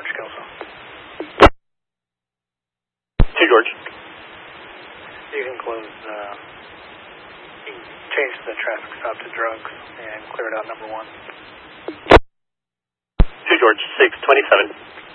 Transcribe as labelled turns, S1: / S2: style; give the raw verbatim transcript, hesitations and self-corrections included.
S1: George, Kelso.
S2: two George.
S1: You can close, uh, you can change the traffic stop to drugs and clear it out number one.
S2: two George, six twenty-seven.